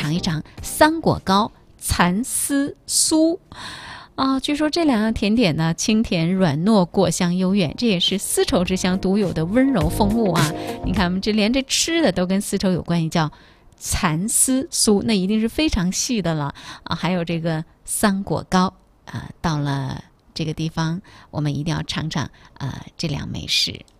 尝一尝桑果糕、蚕丝酥。据说这两样甜点呢，清甜软糯，果香悠远，这也是丝绸之乡独有的温柔风物啊！你看，我们连这吃的都跟丝绸有关系，叫蚕丝酥，那一定是非常细的了啊！还有这个桑果糕到了这个地方，我们一定要尝尝这两美食。